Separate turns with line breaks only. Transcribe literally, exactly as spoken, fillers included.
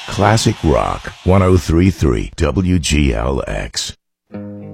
Classic Rock, one oh three point three W G L X.